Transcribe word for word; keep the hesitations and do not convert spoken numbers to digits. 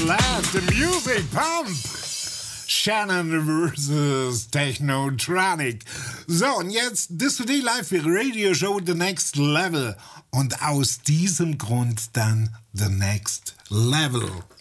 let the music pump. Shannon versus Technotronic. So, und jetzt Disco D Live für Radio Show The Next Level. Und aus diesem Grund dann The Next Level.